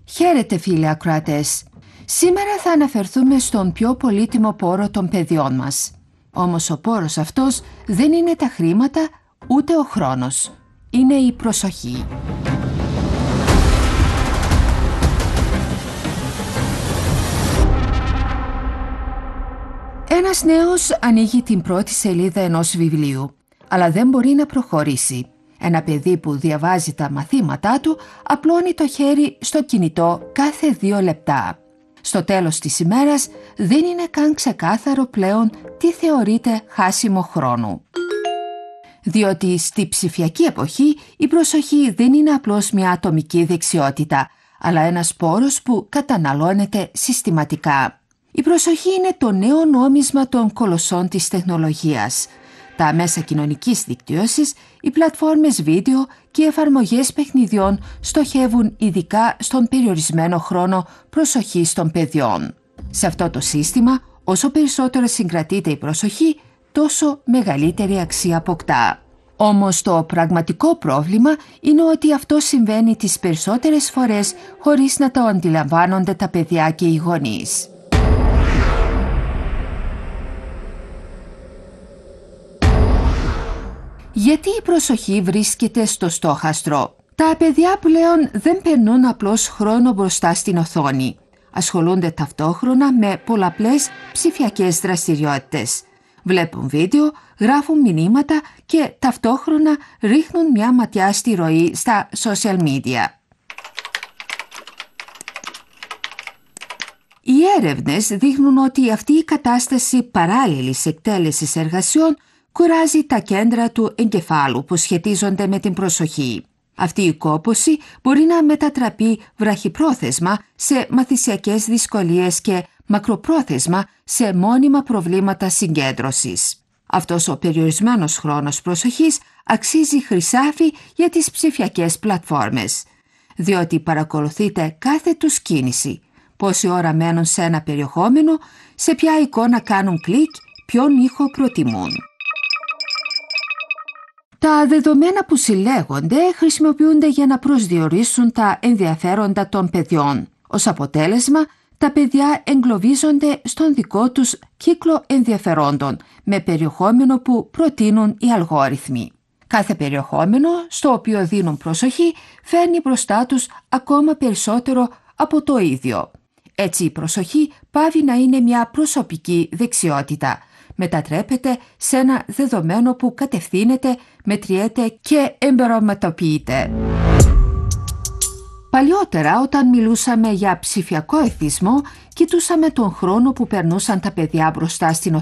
Χαίρετε φίλοι ακροατές. Σήμερα θα αναφερθούμε στον πιο πολύτιμο πόρο των παιδιών μας. Όμως ο πόρος αυτός δεν είναι τα χρήματα ούτε ο χρόνος. Είναι η προσοχή. Ένας νέος ανοίγει την πρώτη σελίδα ενός βιβλίου, αλλά δεν μπορεί να προχωρήσει. Ένα παιδί που διαβάζει τα μαθήματά του απλώνει το χέρι στο κινητό κάθε 2 λεπτά. Στο τέλος της ημέρας δεν είναι καν ξεκάθαρο πλέον τι θεωρείται χάσιμο χρόνου. Διότι στη ψηφιακή εποχή η προσοχή δεν είναι απλώς μια ατομική δεξιότητα, αλλά ένας πόρος που καταναλώνεται συστηματικά. Η προσοχή είναι το νέο νόμισμα των κολοσσών της τεχνολογίας. Τα μέσα κοινωνικής δικτύωσης, οι πλατφόρμες βίντεο και οι εφαρμογές παιχνιδιών στοχεύουν ειδικά στον περιορισμένο χρόνο προσοχής των παιδιών. Σε αυτό το σύστημα, όσο περισσότερο συγκρατείται η προσοχή, τόσο μεγαλύτερη αξία αποκτά. Όμως το πραγματικό πρόβλημα είναι ότι αυτό συμβαίνει τις περισσότερες φορές χωρίς να το αντιλαμβάνονται τα παιδιά και οι γονείς. Γιατί η προσοχή βρίσκεται στο στόχαστρο? Τα παιδιά πλέον δεν περνούν απλώς χρόνο μπροστά στην οθόνη. Ασχολούνται ταυτόχρονα με πολλαπλές ψηφιακές δραστηριότητες. Βλέπουν βίντεο, γράφουν μηνύματα και ταυτόχρονα ρίχνουν μια ματιά στη ροή στα social media. Οι έρευνες δείχνουν ότι αυτή η κατάσταση παράλληλης εκτέλεσης εργασιών κουράζει τα κέντρα του εγκεφάλου που σχετίζονται με την προσοχή. Αυτή η κόπωση μπορεί να μετατραπεί βραχυπρόθεσμα σε μαθησιακές δυσκολίες και μακροπρόθεσμα σε μόνιμα προβλήματα συγκέντρωσης. Αυτός ο περιορισμένος χρόνος προσοχής αξίζει χρυσάφι για τις ψηφιακές πλατφόρμες, διότι παρακολουθείτε κάθε τους κίνηση, πόση ώρα μένουν σε ένα περιεχόμενο, σε ποια εικόνα κάνουν κλικ, ποιον ήχο προτιμούν. Τα δεδομένα που συλλέγονται χρησιμοποιούνται για να προσδιορίσουν τα ενδιαφέροντα των παιδιών. Ως αποτέλεσμα, τα παιδιά εγκλωβίζονται στον δικό τους κύκλο ενδιαφερόντων με περιεχόμενο που προτείνουν οι αλγόριθμοι. Κάθε περιεχόμενο στο οποίο δίνουν προσοχή φέρνει μπροστά τους ακόμα περισσότερο από το ίδιο. Έτσι η προσοχή πάβει να είναι μια προσωπική δεξιότητα. Μετατρέπεται σε ένα δεδομένο που κατευθύνεται, μετριέται και εμπειρωματοποιείται. Παλιότερα, όταν μιλούσαμε για ψηφιακό εθισμό, κοιτούσαμε τον χρόνο που περνούσαν τα παιδιά μπροστά στην